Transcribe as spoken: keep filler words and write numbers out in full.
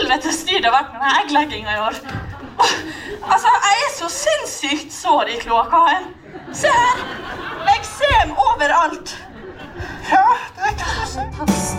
helvete styr det har vært med denne eggleggingen i år. Altså, jeg er så sinnssykt sår i kloakkaen. Se her, eksem overalt.